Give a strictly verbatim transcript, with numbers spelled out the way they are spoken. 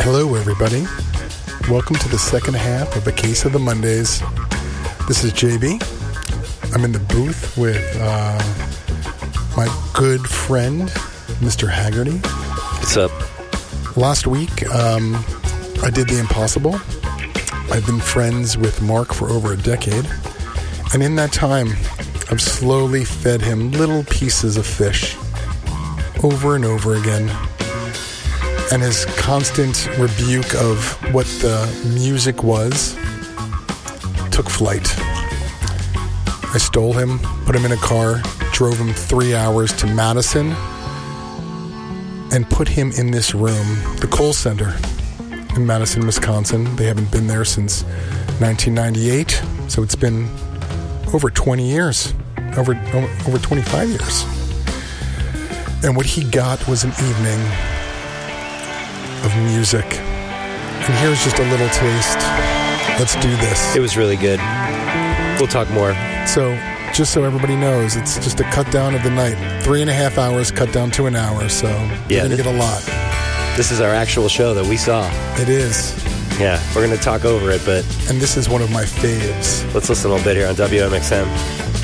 Hello, everybody. Welcome to the second half of A Case of the Mondays. This is J B. I'm in the booth with uh, my good friend, Mister Haggerty. What's up? Last week, um, I did the impossible. I've been friends with Mark for over a decade. And in that time, I've slowly fed him little pieces of fish over and over again. And his constant rebuke of what the music was took flight. I stole him, put him in a car, drove him three hours to Madison, and put him in this room, the Kohl Center in Madison, Wisconsin. They haven't been there since nineteen ninety-eight, so it's been over twenty years, over over twenty-five years. And what he got was an evening of music. And here's just a little taste. Let's do this. It was really good. We'll talk more. So, just so everybody knows, it's just a cut down of the night. Three and a half hours cut down to an hour, so yeah, you're going to this, get a lot. This is our actual show that we saw. It is. Yeah, we're going to talk over it, but... And this is one of my faves. Let's listen a little bit here on W M X M.